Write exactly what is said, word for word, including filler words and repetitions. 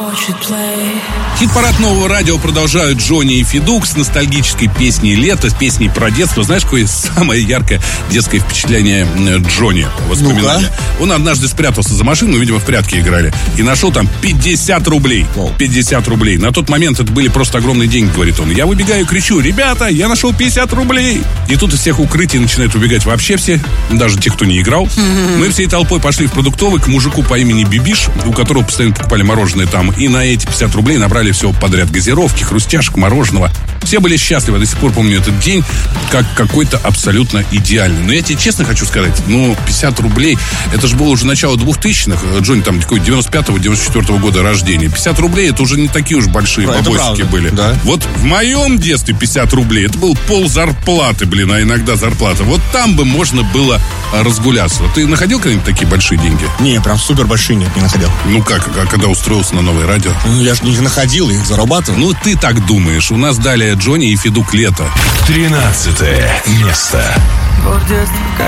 Хит-парад нового радио продолжают Джонни и Федук с ностальгической песней «Лето», с песней про детство. Знаешь, какое самое яркое детское впечатление Джонни? Воспоминания. Ну-ка. Он однажды спрятался за машину, видимо, в прятки играли, и нашел там пятьдесят рублей. пятьдесят рублей. На тот момент это были просто огромные деньги, говорит он. Я выбегаю и кричу: ребята, я нашел пятьдесят рублей. И тут из всех укрытий начинают убегать вообще все, даже те, кто не играл. Мы всей толпой пошли в продуктовый к мужику по имени Бибиш, у которого постоянно покупали мороженое там, и на эти пятьдесят рублей набрали все подряд: газировки, хрустяшек, мороженого. Все были счастливы. До сих пор помню этот день как какой-то абсолютно идеальный. Но я тебе честно хочу сказать, ну, пятьдесят рублей, это же было уже начало двухтысячных. Джонни там такой девяносто пятого девяносто четвёртого года рождения. пятьдесят рублей это уже не такие уж большие да, бабосики были. Да. Вот в моем детстве пятьдесят рублей это был пол зарплаты, блин, а иногда зарплата. Вот там бы можно было разгуляться. Ты находил когда-нибудь такие большие деньги? Не, прям супер большие нет, не находил. Ну как, а когда устроился на новое радио? Ну, я же не находил, их зарабатывал. Ну, ты так думаешь. У нас далее Джонни и Федук «Лето». тринадцатое место. Вот детство,